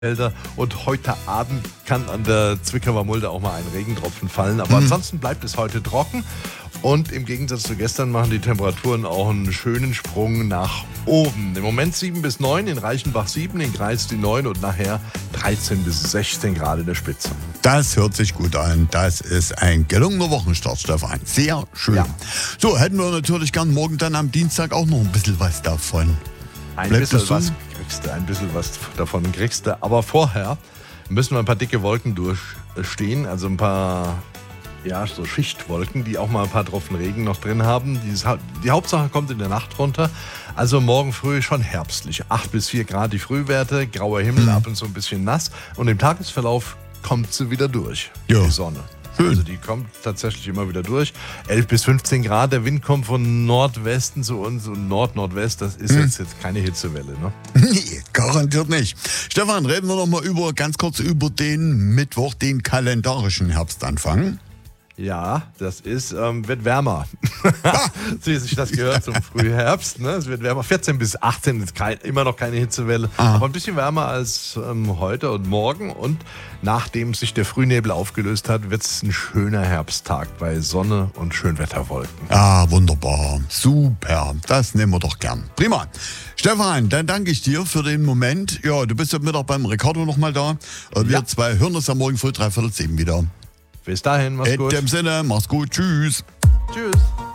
Felder. Und heute Abend kann an der Zwickauer Mulde auch mal ein Regentropfen fallen. Aber ansonsten bleibt es heute trocken. Und im Gegensatz zu gestern machen die Temperaturen auch einen schönen Sprung nach oben. Im Moment 7 bis 9, in Reichenbach 7, in Greiz die 9 und nachher 13 bis 16 Grad in der Spitze. Das hört sich gut an. Das ist ein gelungener Wochenstart, Stefan. Sehr schön. Ja. So, hätten wir natürlich gern morgen dann am Dienstag auch noch ein bisschen was davon. Ein Bleibt bisschen das so? ein bisschen was davon kriegst du. Aber vorher müssen wir ein paar dicke Wolken durchstehen, also ein paar so Schichtwolken, die auch mal ein paar Tropfen Regen noch drin haben. Die Hauptsache kommt in der Nacht runter. Also morgen früh schon herbstlich. 8 bis 4 Grad die Frühwerte, grauer Himmel, ab und zu ein bisschen nass. Und im Tagesverlauf kommt sie wieder durch, Ja. die Sonne. Schön. Also die kommt tatsächlich immer wieder durch. 11 bis 15 Grad, der Wind kommt von Nordwesten zu uns und Nord-Nordwest. Das ist jetzt keine Hitzewelle, ne? Nee, garantiert nicht. Stefan, reden wir noch mal ganz kurz über den Mittwoch, den kalendarischen Herbstanfang. Ja, das wird wärmer. Wie sich das gehört zum Frühherbst. Ne? Es wird wärmer. 14 bis 18 ist immer noch keine Hitzewelle. Aber ein bisschen wärmer als heute und morgen. Und nachdem sich der Frühnebel aufgelöst hat, wird es ein schöner Herbsttag bei Sonne und Schönwetterwolken. Ah, wunderbar. Super. Das nehmen wir doch gern. Prima. Stefan, dann danke ich dir für den Moment. Ja, du bist ja Mittag beim Ricardo noch mal da. Wir zwei hören uns am Morgen früh 7:15 wieder. Bis dahin, mach's gut. In dem Sinne, mach's gut. Tschüss. Tschüss.